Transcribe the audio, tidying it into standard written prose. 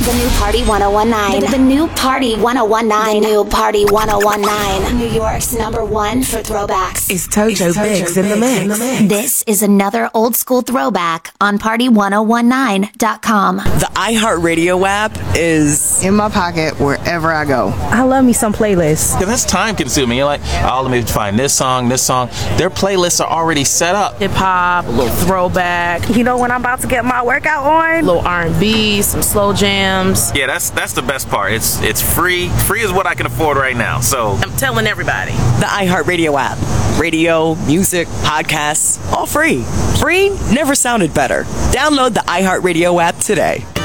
The new Party 1019. The new Party 1019. The new Party 1019. New York's #1 for throwbacks. It's Tojo Biggs in the mix. This is another old school throwback on Party1019.com. The iHeartRadio app is in my pocket wherever I go. I love me some playlists. Because that's time consuming. You're like, oh, let me find this song, this song. Their playlists are already set up. Hip hop, a little throwback. You know when I'm about to get my workout on? A little R&B, some slow jams. Yeah, that's the best part. It's free. Free is what I can afford right now. So I'm telling everybody. the iHeartRadio app. Radio, music, podcasts, all free. Free never sounded better. Download the iHeartRadio app today.